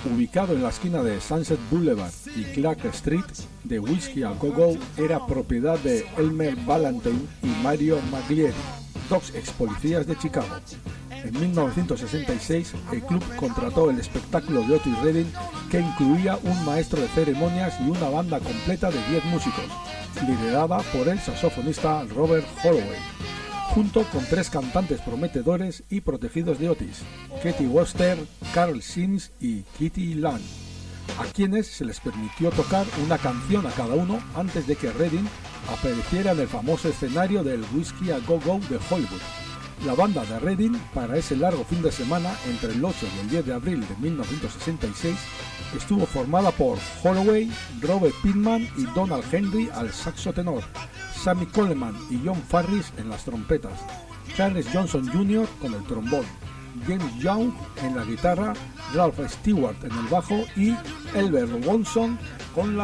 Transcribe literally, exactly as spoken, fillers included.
ubicado en la esquina de Sunset Boulevard y Clark Street, The Whiskey a Go Go era propiedad de Elmer Ballantine y Mario Maglieri, dos ex policías de Chicago. En mil novecientos sesenta y seis, el club contrató el espectáculo de Otis Redding, que incluía un maestro de ceremonias y una banda completa de diez músicos, liderada por el saxofonista Robert Holloway, junto con tres cantantes prometedores y protegidos de Otis, Katie Webster, Carl Sims y Kitty Lang, a quienes se les permitió tocar una canción a cada uno antes de que Redding apareciera en el famoso escenario del Whiskey a Go Go de Hollywood. La banda de Redding, para ese largo fin de semana entre el ocho y el diez de abril de mil novecientos sesenta y seis, estuvo formada por Holloway, Robert Pittman y Donald Henry al saxo tenor, Sammy Coleman y John Farris en las trompetas, Charles Johnson junior con el trombón, James Young en la guitarra, Ralph Stewart en el bajo y Elbert Wonson con la